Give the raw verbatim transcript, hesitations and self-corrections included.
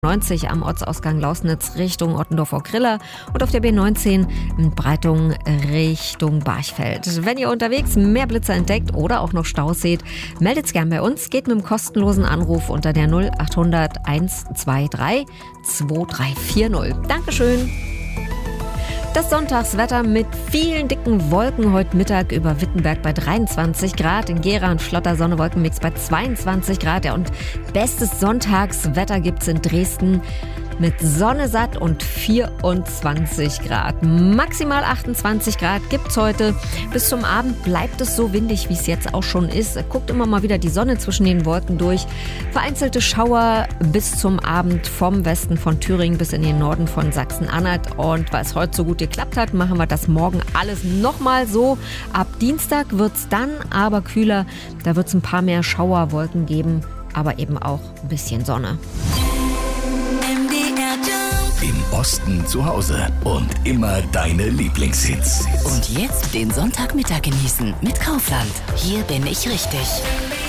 neunzig am Ortsausgang Lausnitz Richtung Ottendorf-Griller und auf der B neunzehn in Breitung Richtung Barchfeld. Wenn ihr unterwegs mehr Blitzer entdeckt oder auch noch Staus seht, meldet's gern bei uns. Geht mit einem kostenlosen Anruf unter der null achthundert hundertzweiundzwanzig drei vier null. Dankeschön. Das Sonntagswetter mit vielen dicken Wolken heute Mittag über Wittenberg bei dreiundzwanzig Grad, in Gera und flotter Sonne-Wolkenmix bei zweiundzwanzig Grad. Ja, und bestes Sonntagswetter gibt's in Dresden mit Sonne satt und vierundzwanzig Grad. Maximal achtundzwanzig Grad gibt's heute. Bis zum Abend bleibt es so windig, wie es jetzt auch schon ist. Guckt immer mal wieder die Sonne zwischen den Wolken durch. Vereinzelte Schauer bis zum Abend vom Westen von Thüringen bis in den Norden von Sachsen-Anhalt. Und weil es heute so gut geklappt hat, machen wir das morgen alles nochmal so. Ab Dienstag wird's dann aber kühler. Da wird's ein paar mehr Schauerwolken geben, aber eben auch ein bisschen Sonne. Im Osten zu Hause und immer deine Lieblingshits. Und jetzt den Sonntagmittag genießen mit Kaufland. Hier bin ich richtig.